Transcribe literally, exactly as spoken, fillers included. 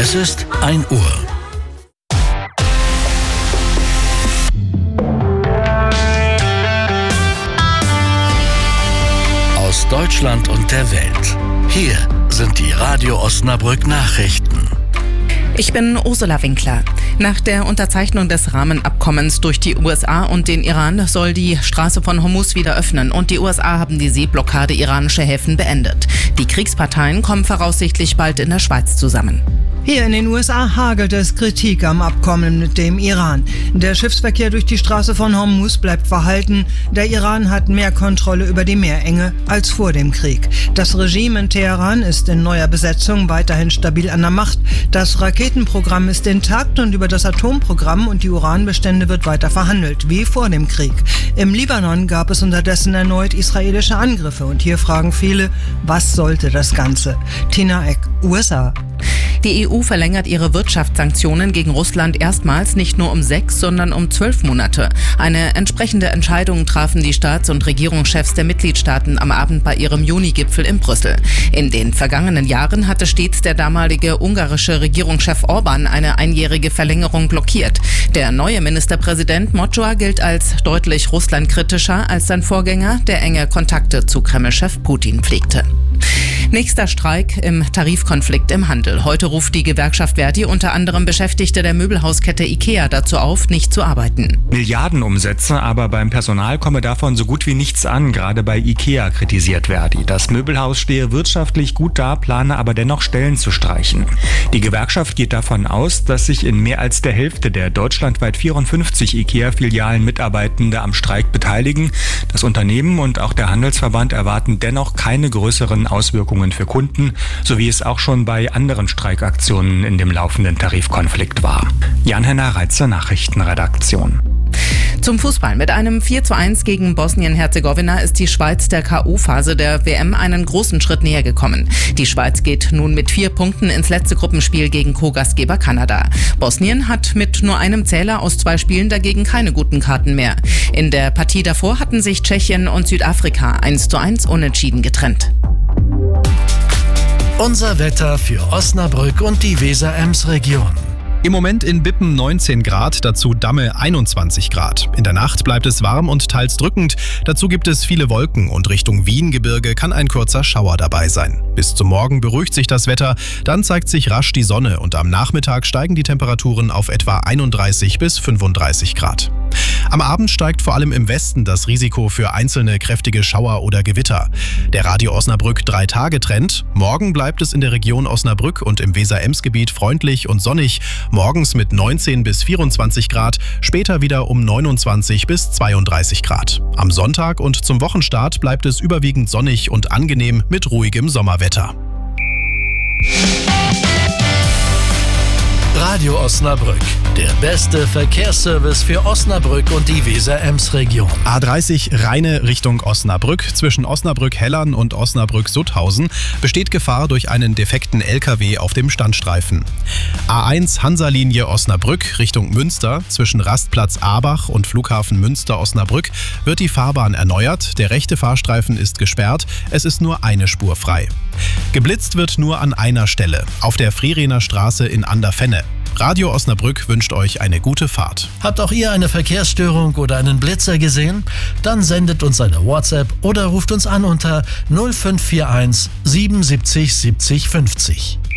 Es ist ein Uhr. Aus Deutschland und der Welt. Hier sind die Radio Osnabrück Nachrichten. Ich bin Ursula Winkler. Nach der Unterzeichnung des Rahmenabkommens durch die U S A und den Iran soll die Straße von Hormuz wieder öffnen und die U S A haben die Seeblockade iranischer Häfen beendet. Die Kriegsparteien kommen voraussichtlich bald in der Schweiz zusammen. Hier in den U S A hagelt es Kritik am Abkommen mit dem Iran. Der Schiffsverkehr durch die Straße von Hormuz bleibt verhalten. Der Iran hat mehr Kontrolle über die Meerenge als vor dem Krieg. Das Regime in Teheran ist in neuer Besetzung weiterhin stabil an der Macht. Das Raketenprogramm ist intakt und über das Atomprogramm und die Uranbestände wird weiter verhandelt, wie vor dem Krieg. Im Libanon gab es unterdessen erneut israelische Angriffe und hier fragen viele, was sollte das Ganze? Tina Eck, U S A. Die E U verlängert ihre Wirtschaftssanktionen gegen Russland erstmals nicht nur um sechs, sondern um zwölf Monate. Eine entsprechende Entscheidung trafen die Staats- und Regierungschefs der Mitgliedstaaten am Abend bei ihrem Juni-Gipfel in Brüssel. In den vergangenen Jahren hatte stets der damalige ungarische Regierungschef Orban eine einjährige Verlängerung blockiert. Der neue Ministerpräsident Mocsoa gilt als deutlich russlandkritischer als sein Vorgänger, der enge Kontakte zu Kreml-Chef Putin pflegte. Nächster Streik im Tarifkonflikt im Handel. Heute ruft die Gewerkschaft Verdi unter anderem Beschäftigte der Möbelhauskette IKEA dazu auf, nicht zu arbeiten. Milliardenumsätze, aber beim Personal komme davon so gut wie nichts an. Gerade bei IKEA kritisiert Verdi. Das Möbelhaus stehe wirtschaftlich gut da, plane aber dennoch Stellen zu streichen. Die Gewerkschaft geht davon aus, dass sich in mehr als der Hälfte der deutschlandweit vierundfünfzig IKEA-Filialen Mitarbeitende am Streik beteiligen. Das Unternehmen und auch der Handelsverband erwarten dennoch keine größeren Auswirkungen für Kunden, so wie es auch schon bei anderen Streikaktionen in dem laufenden Tarifkonflikt war. Jan-Henner Reitzer, Nachrichtenredaktion. Zum Fußball. Mit einem vier zu eins gegen Bosnien-Herzegowina ist die Schweiz der K O-Phase der W M einen großen Schritt näher gekommen. Die Schweiz geht nun mit vier Punkten ins letzte Gruppenspiel gegen Co-Gastgeber Kanada. Bosnien hat mit nur einem Zähler aus zwei Spielen dagegen keine guten Karten mehr. In der Partie davor hatten sich Tschechien und Südafrika eins zu eins unentschieden getrennt. Unser Wetter für Osnabrück und die Weser-Ems-Region. Im Moment in Bippen neunzehn Grad, dazu Damme einundzwanzig Grad. In der Nacht bleibt es warm und teils drückend. Dazu gibt es viele Wolken und Richtung Wiengebirge kann ein kurzer Schauer dabei sein. Bis zum Morgen beruhigt sich das Wetter, dann zeigt sich rasch die Sonne und am Nachmittag steigen die Temperaturen auf etwa einunddreißig bis fünfunddreißig Grad. Am Abend steigt vor allem im Westen das Risiko für einzelne kräftige Schauer oder Gewitter. Der Radio Osnabrück drei Tage Trend. Morgen bleibt es in der Region Osnabrück und im Weser-Ems-Gebiet freundlich und sonnig. Morgens mit neunzehn bis vierundzwanzig Grad, später wieder um neunundzwanzig bis zweiunddreißig Grad. Am Sonntag und zum Wochenstart bleibt es überwiegend sonnig und angenehm mit ruhigem Sommerwetter. Radio Osnabrück, der beste Verkehrsservice für Osnabrück und die Weser-Ems-Region. A dreißig Rheine Richtung Osnabrück. Zwischen Osnabrück-Hellern und Osnabrück-Sutthausen besteht Gefahr durch einen defekten L K W auf dem Standstreifen. A eins Hansa-Linie Osnabrück Richtung Münster. Zwischen Rastplatz Abach und Flughafen Münster-Osnabrück wird die Fahrbahn erneuert. Der rechte Fahrstreifen ist gesperrt. Es ist nur eine Spur frei. Geblitzt wird nur an einer Stelle, auf der Frierener Straße in Anderfenne. Radio Osnabrück wünscht euch eine gute Fahrt. Habt auch ihr eine Verkehrsstörung oder einen Blitzer gesehen? Dann sendet uns eine WhatsApp oder ruft uns an unter null fünf vier eins siebenundsiebzig siebzig fünfzig.